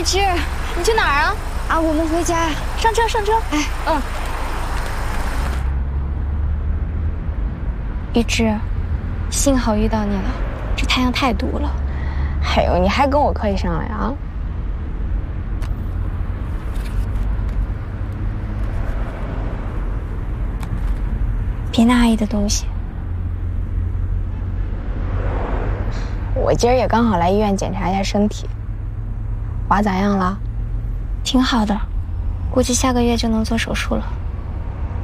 芝，你去哪儿啊？啊，我们回家，上车上车。哎，玉芝，幸好遇到你了，这太阳太毒了。 哎呦，你还跟我客气上来啊？ 别拿阿姨的东西。 我今儿也刚好来医院检查一下身体，娃咋样了？ 挺好的，估计下个月就能做手术了。